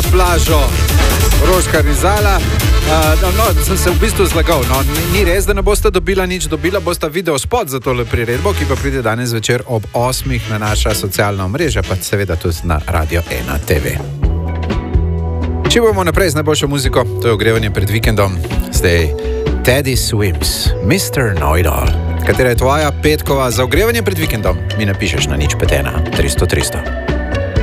plažo Roškar in Zala. Sem se v bistvu zlagal. Ni res, da ne boste dobila nič. Dobila boste video spot za tole priredbo, ki pa pride danes večer ob 8 na naša socialna omrežja, pa seveda tudi na Radio 1 TV. Če bomo naprej z najboljšo muziko, to je ogrevanje pred vikendom. Zdaj Teddy Swims, Mr. Know-it-all. Katera je tvoja petkova za ogrevanje pred vikendom? Mi napišeš na 051 300 300.